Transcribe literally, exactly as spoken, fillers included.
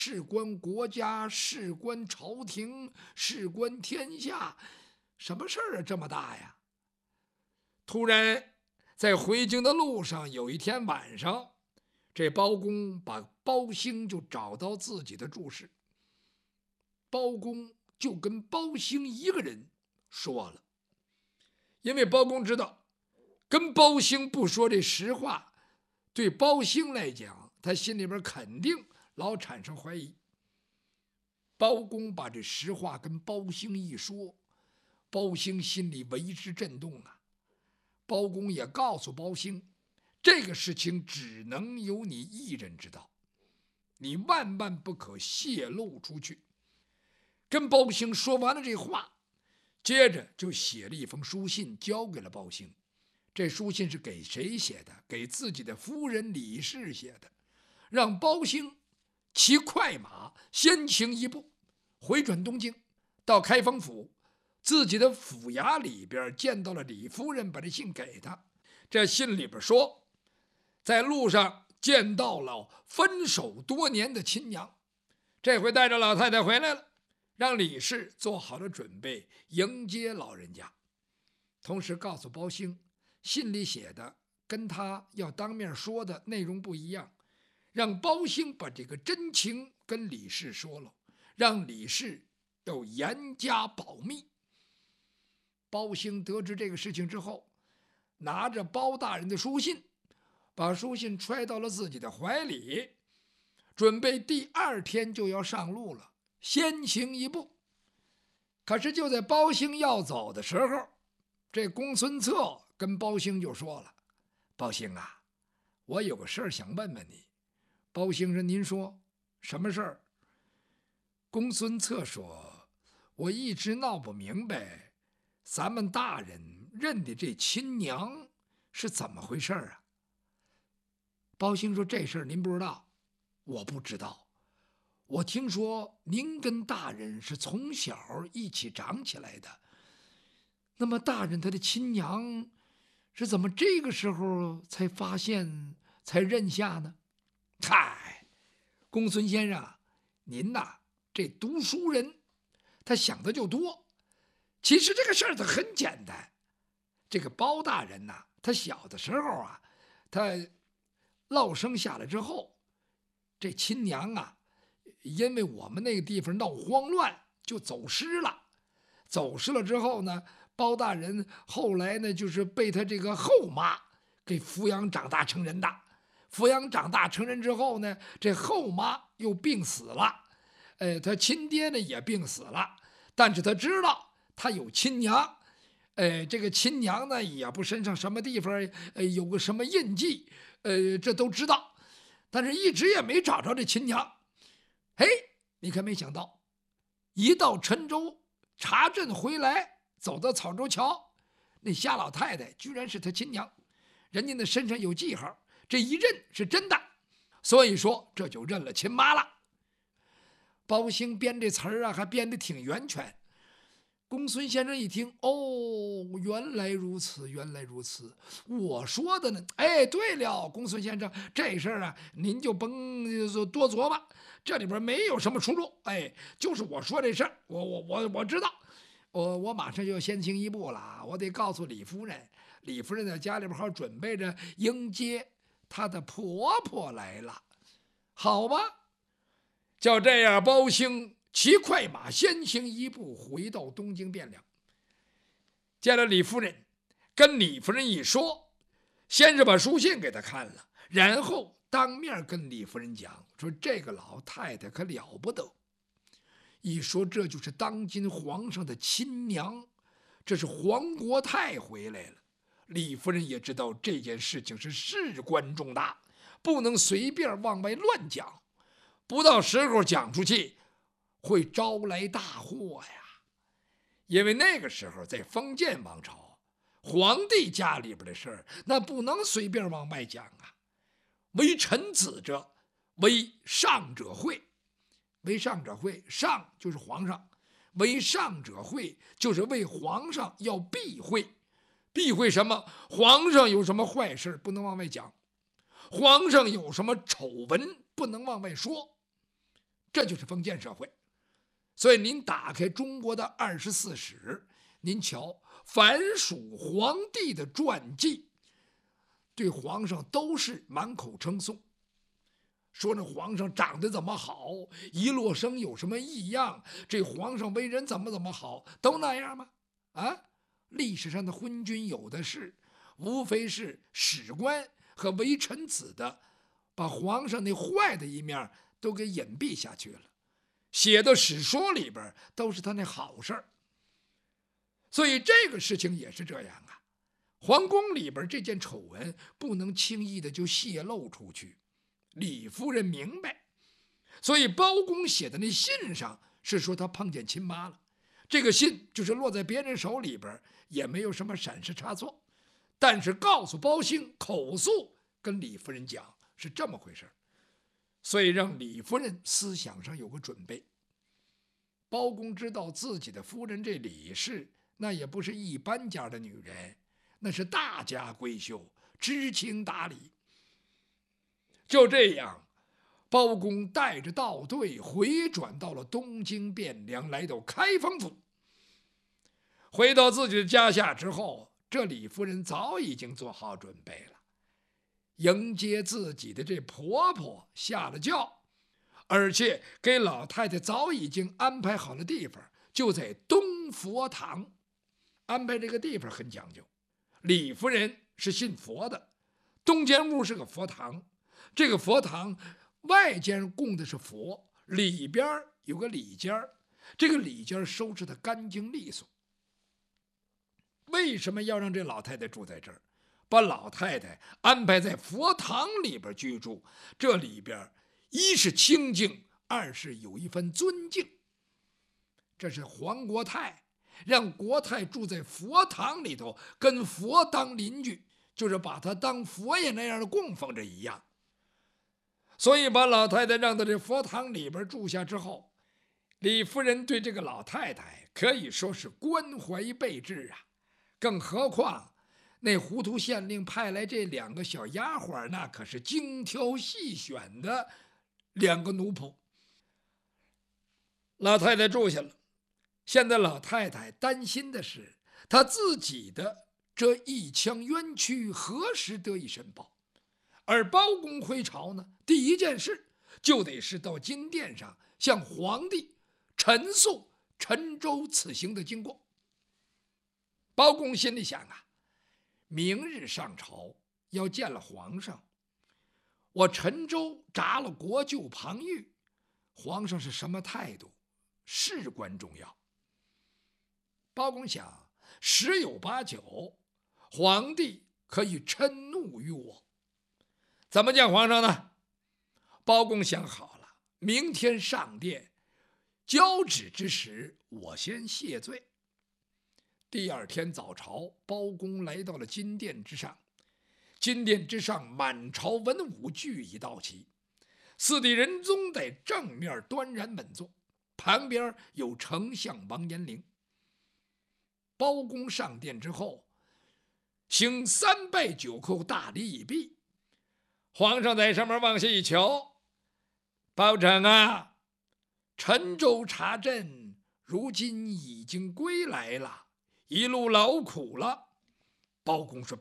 事关国家，事关朝廷，事关天下，什么事儿啊这么大呀？突然，在回京的路上，有一天晚上，这包公把包兴就找到自己的住室，包公就跟包兴一个人说了，因为包公知道，跟包兴不说这实话，对包兴来讲，他心里边肯定老产生怀疑。包公把这实话跟包兴一说，包兴心里为之震动啊。包公也告诉包兴，这个事情只能由你一人知道，你万万不可泄露出去。跟包兴说完了这话，接着就写了一封书信交给了包兴。这书信是给谁写的？给自己的夫人李氏写的，让包兴骑快马先行一步，回转东京，到开封府自己的府衙里边见到了李夫人，把这信给他。这信里边说，在路上见到了分手多年的亲娘，这回带着老太太回来了，让李氏做好了准备迎接老人家。同时告诉包兴，信里写的跟他要当面说的内容不一样，让包兴把这个真情跟李氏说了，让李氏要严加保密。包兴得知这个事情之后，拿着包大人的书信，把书信揣到了自己的怀里，准备第二天就要上路了，先行一步。可是就在包兴要走的时候，这公孙策跟包兴就说了：“包兴啊，我有个事儿想问问你。”包兴说：“您说，什么事儿？”公孙策说：“我一直闹不明白，咱们大人认的这亲娘是怎么回事啊？”包兴说：“这事儿您不知道？我不知道。我听说您跟大人是从小一起长起来的，那么大人他的亲娘是怎么这个时候才发现才认下呢？”嗨，公孙先生，您呐，这读书人他想的就多。其实这个事儿它很简单。这个包大人呐，他小的时候啊，他落生下来之后，这亲娘啊，因为我们那个地方闹慌乱，就走失了。走失了之后呢，包大人后来呢，就是被他这个后妈给抚养长大成人的。抚养长大成人之后呢，这后妈又病死了，呃，他亲爹呢也病死了，但是他知道他有亲娘，呃，这个亲娘呢也不身上什么地方呃有个什么印记，呃，这都知道，但是一直也没找着这亲娘。嘿，你可没想到，一到陈州查镇回来，走到草州桥，那夏老太太居然是他亲娘，人家那身上有记号，这一认是真的，所以说这就认了亲妈了。包兴编这词儿啊，还编得挺圆全。公孙先生一听，哦，原来如此，原来如此，我说的呢？哎，对了，公孙先生，这事儿啊，您就甭多琢磨，这里边没有什么出入。哎，就是我说这事儿，我我我我知道，我我马上就要先行一步了，我得告诉李夫人，李夫人在家里边好准备着迎接她的婆婆来了，好吧？就这样，包兴骑快马先行一步回到东京汴梁，见了李夫人，跟李夫人一说，先是把书信给她看了，然后当面跟李夫人讲说，这个老太太可了不得，一说这就是当今皇上的亲娘，这是皇国太回来了。李夫人也知道这件事情是事关重大，不能随便往外乱讲，不到时候讲出去会招来大祸呀。因为那个时候在封建王朝，皇帝家里边的事儿那不能随便往外讲啊。为臣子者，为上者讳，为上者讳，上就是皇上，为上者讳就是为皇上要避讳。避讳什么？皇上有什么坏事不能往外讲，皇上有什么丑闻不能往外说。 这就是封建社会。所以您打开中国的二十四史，您瞧，凡属皇帝的传记，对皇上都是满口称颂，说那皇上长得怎么好，一落生有什么异样，这皇上为人怎么怎么好，都那样吗？啊，历史上的昏君有的是，无非是史官和为臣子的，把皇上那坏的一面都给隐蔽下去了，写的史书里边都是他那好事儿。所以这个事情也是这样啊，皇宫里边这件丑闻不能轻易的就泄露出去。李夫人明白，所以包公写的那信上是说他碰见亲妈了，这个信就是落在别人手里边，也没有什么闪失差错，但是告诉包兴口诉跟李夫人讲是这么回事，所以让李夫人思想上有个准备。包公知道自己的夫人这李氏那也不是一般家的女人，那是大家闺秀，知情达理。就这样，包公带着道队回转到了东京汴梁，来到开封府。回到自己的家下之后，这李夫人早已经做好准备了，迎接自己的这婆婆下了轿，而且给老太太早已经安排好了地方，就在东佛堂。安排这个地方很讲究，李夫人是信佛的，东间屋是个佛堂，这个佛堂外间供的是佛，里边有个里间，这个里间收拾的干净利索。为什么要让这老太太住在这儿？把老太太安排在佛堂里边居住，这里边一是清静，二是有一份尊敬。这是皇国泰让国泰住在佛堂里头，跟佛当邻居，就是把他当佛爷那样的供奉着一样。所以把老太太让到这佛堂里边住下之后，李夫人对这个老太太可以说是关怀备至啊。更何况那糊涂县令派来这两个小丫鬟，那可是精挑细选的两个奴仆。老太太住下了，现在老太太担心的是她自己的这一腔冤屈何时得以申报。而包公回朝呢，第一件事就得是到金殿上向皇帝陈述陈州此行的经过。包公心里想啊，明日上朝要见了皇上，我陈州砸了国舅庞玉，皇上是什么态度，事关重要。包公想，十有八九皇帝可以嗔怒于我。怎么见皇上呢？包公想好了，明天上殿交旨之时，我先谢罪。第二天早朝，包公来到了金殿之上。金殿之上，满朝文武俱已到齐，四帝仁宗在正面端然稳坐，旁边有丞相王延龄。包公上殿之后，行三拜九叩，大礼已毕。皇上在上面往下一瞧，包拯啊，陈州查镇如今已经归来了，一路劳苦了。包公说：